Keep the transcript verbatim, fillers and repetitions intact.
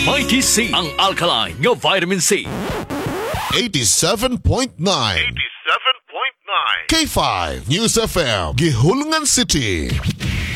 Mighty C, ang alkaline nga vitamin C. eighty-seven point nine eighty-seven point nine K five News F M, Gihulungan City.